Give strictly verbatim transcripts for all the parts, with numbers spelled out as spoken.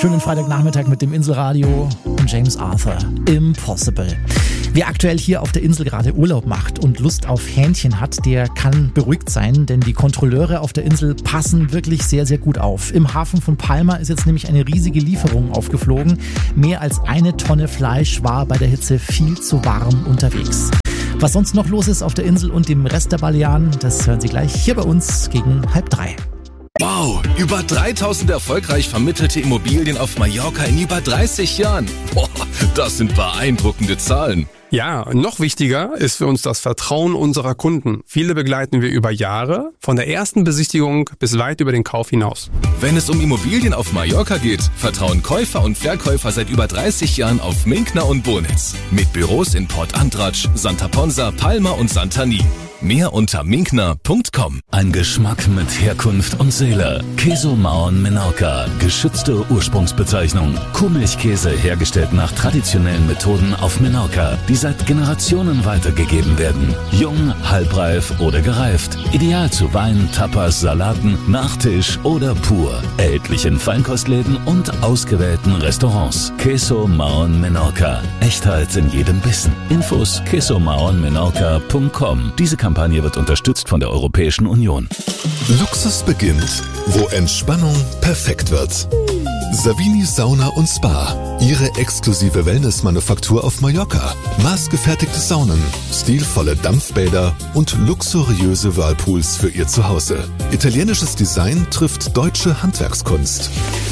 Schönen Freitagnachmittag mit dem Inselradio und James Arthur. Impossible. Wer aktuell hier auf der Insel gerade Urlaub macht und Lust auf Hähnchen hat, der kann beruhigt sein, denn die Kontrolleure auf der Insel passen wirklich sehr, sehr gut auf. Im Hafen von Palma ist jetzt nämlich eine riesige Lieferung aufgeflogen. Mehr als eine Tonne Fleisch war bei der Hitze viel zu warm unterwegs. Was sonst noch los ist auf der Insel und dem Rest der Balearen, das hören Sie gleich hier bei uns gegen halb drei. Wow, über dreitausend erfolgreich vermittelte Immobilien auf Mallorca in über dreißig Jahren. Boah, das sind beeindruckende Zahlen. Ja, noch wichtiger ist für uns das Vertrauen unserer Kunden. Viele begleiten wir über Jahre, von der ersten Besichtigung bis weit über den Kauf hinaus. Wenn es um Immobilien auf Mallorca geht, vertrauen Käufer und Verkäufer seit über dreißig Jahren auf Minkner und Bonitz. Mit Büros in Port Antratsch, Santa Ponsa, Palma und Santani. Mehr unter minkner punkt com. Ein Geschmack mit Herkunft und Seele. Queso Mahón Menorca. Geschützte Ursprungsbezeichnung. Kuhmilchkäse hergestellt nach traditionellen Methoden auf Menorca, die seit Generationen weitergegeben werden. Jung, halbreif oder gereift. Ideal zu Wein, Tapas, Salaten, Nachtisch oder pur. Erhältlich in Feinkostläden und ausgewählten Restaurants. Queso Mahón Menorca. Echtheit in jedem Bissen. Infos queso mahón menorca punkt com. Diese Kampagne wird unterstützt von der Europäischen Union. Luxus beginnt, wo Entspannung perfekt wird. Savini Sauna und Spa. Ihre exklusive Wellness-Manufaktur auf Mallorca. Maßgefertigte Saunen, stilvolle Dampfbäder und luxuriöse Whirlpools für Ihr Zuhause. Italienisches Design trifft deutsche Handwerkskunst.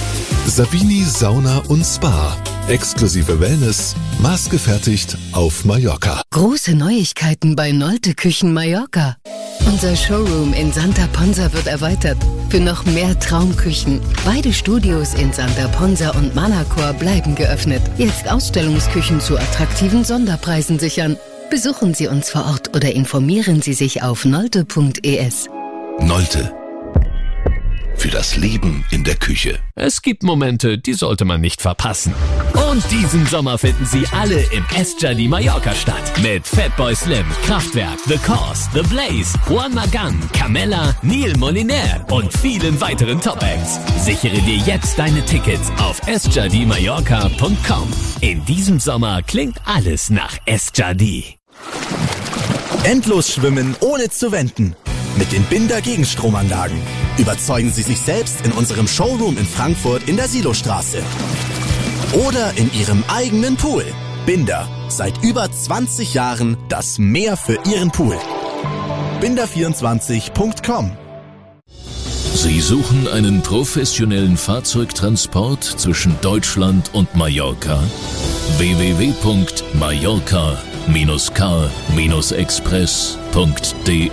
Savini Sauna und Spa. Exklusive Wellness, maßgefertigt auf Mallorca. Große Neuigkeiten bei Nolte Küchen Mallorca. Unser Showroom in Santa Ponsa wird erweitert für noch mehr Traumküchen. Beide Studios in Santa Ponsa und Manacor bleiben geöffnet. Jetzt Ausstellungsküchen zu attraktiven Sonderpreisen sichern. Besuchen Sie uns vor Ort oder informieren Sie sich auf nolte punkt es. Nolte. Für das Leben in der Küche. Es gibt Momente, die sollte man nicht verpassen. Und diesen Sommer finden Sie alle im Esjardí Mallorca statt. Mit Fatboy Slim, Kraftwerk, The Cause, The Blaze, Juan Magán, Camella, Neil Moliner und vielen weiteren Top-Acts. Sichere dir jetzt deine Tickets auf esjardí mallorca punkt com. In diesem Sommer klingt alles nach Esjardí. Endlos schwimmen, ohne zu wenden. Mit den Binder Gegenstromanlagen. Überzeugen Sie sich selbst in unserem Showroom in Frankfurt in der Silostraße. Oder in Ihrem eigenen Pool. Binder. Seit über zwanzig Jahren das Meer für Ihren Pool. binder vierundzwanzig punkt com. Sie suchen einen professionellen Fahrzeugtransport zwischen Deutschland und Mallorca? w w w punkt mallorca Bindestrich k express punkt de.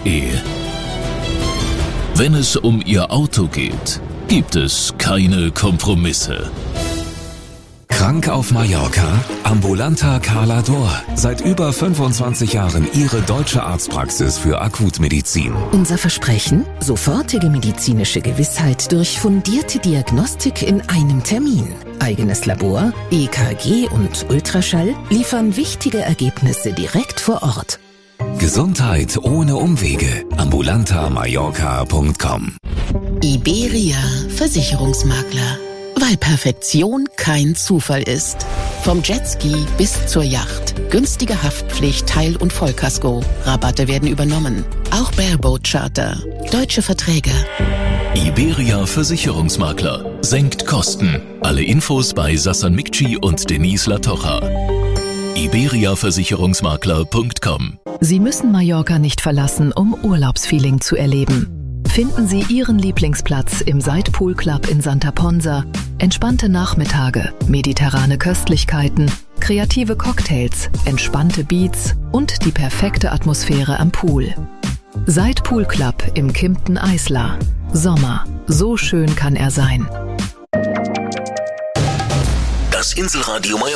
Wenn es um Ihr Auto geht, gibt es keine Kompromisse. Krank auf Mallorca? Ambulanta Calador. Seit über fünfundzwanzig Jahren Ihre deutsche Arztpraxis für Akutmedizin. Unser Versprechen? Sofortige medizinische Gewissheit durch fundierte Diagnostik in einem Termin. Eigenes Labor, E K G und Ultraschall liefern wichtige Ergebnisse direkt vor Ort. Gesundheit ohne Umwege. ambulanta mallorca punkt com. Iberia Versicherungsmakler. Weil Perfektion kein Zufall ist. Vom Jetski bis zur Yacht. Günstige Haftpflicht, Teil- und Vollkasko. Rabatte werden übernommen. Auch Bareboat Charter. Deutsche Verträge. Iberia Versicherungsmakler. Senkt Kosten. Alle Infos bei Sassan Mikci und Denise Latocha. iberia versicherungsmakler punkt com. Sie müssen Mallorca nicht verlassen, um Urlaubsfeeling zu erleben. Finden Sie Ihren Lieblingsplatz im Side Pool Club in Santa Ponsa. Entspannte Nachmittage, mediterrane Köstlichkeiten, kreative Cocktails, entspannte Beats und die perfekte Atmosphäre am Pool. Side Pool Club im Kimpton Isla. Sommer, so schön kann er sein. Das Inselradio Mallorca.